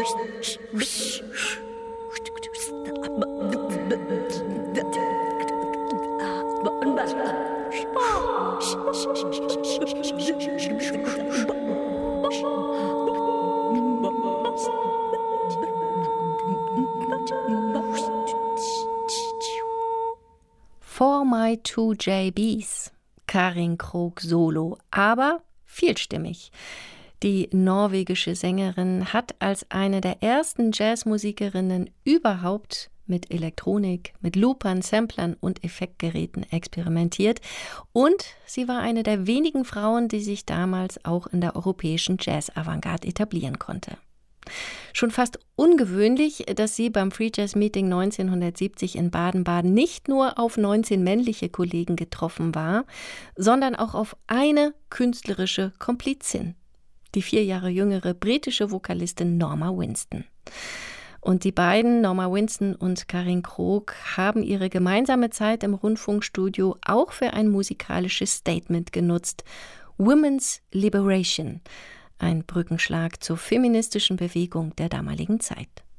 For My Two JBs, Karin Krog Solo, aber vielstimmig. Die norwegische Sängerin hat als eine der ersten Jazzmusikerinnen überhaupt mit Elektronik, mit Loopern, Samplern und Effektgeräten experimentiert. Und sie war eine der wenigen Frauen, die sich damals auch in der europäischen Jazz-Avantgarde etablieren konnte. Schon fast ungewöhnlich, dass sie beim Free Jazz Meeting 1970 in Baden-Baden nicht nur auf 19 männliche Kollegen getroffen war, sondern auch auf eine künstlerische Komplizin, die 4 Jahre jüngere britische Vokalistin Norma Winston. Und die beiden, Norma Winston und Karin Krog, haben ihre gemeinsame Zeit im Rundfunkstudio auch für ein musikalisches Statement genutzt: Women's Liberation. Ein Brückenschlag zur feministischen Bewegung der damaligen Zeit.